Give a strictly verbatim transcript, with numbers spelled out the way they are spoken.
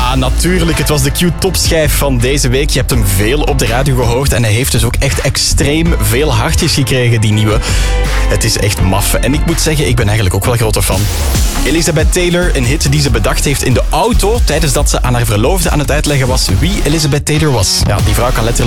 Ja, natuurlijk. Het was de Q-topschijf van deze week. Je hebt hem veel op de radio gehoord en hij heeft dus ook echt extreem veel hartjes gekregen, die nieuwe. Het is echt maf. En ik moet zeggen, ik ben eigenlijk ook wel een grote fan. Elizabeth Taylor, een hit die ze bedacht heeft in de auto tijdens dat ze aan haar verloofde aan het uitleggen was wie Elizabeth Taylor was. Ja, die vrouw kan letterlijk